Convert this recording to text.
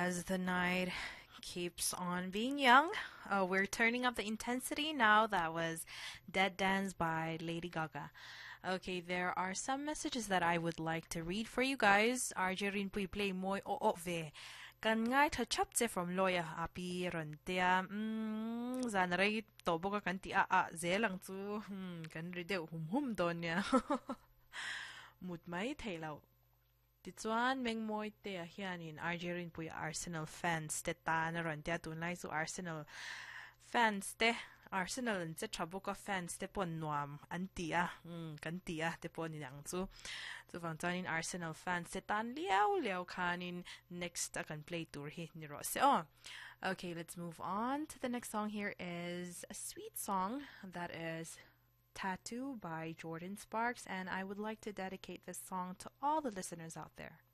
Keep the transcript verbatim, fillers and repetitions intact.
as the night keeps on being young. Uh, we're turning up the intensity now. That was Dead Dance by Lady Gaga. Okay, there are some messages that I would like to read for you guys. R J rin pui play moi o o ve. Kan ngai tha chap che from lawyer api ron tia mm zan rai to boka kan ti a a ze lang chu hmm kan ri deu hum hum don ya mut mai thei lo. Ti chuan meng moi te a hianin R J rin pui Arsenal fans te ta na ron tia tun lai chu Arsenal fans te Arsenal an che thaboka fans te pon nuam an tia mm kan tia te pon yang chu chu wang chuanin Arsenal fans te tan liao liao khanin next a kan play tour hi ni ro se oh. Okay, let's move on to the next song. Here is a sweet song that is Tattoo by Jordan Sparks, and I would like to dedicate this song to all the listeners out there.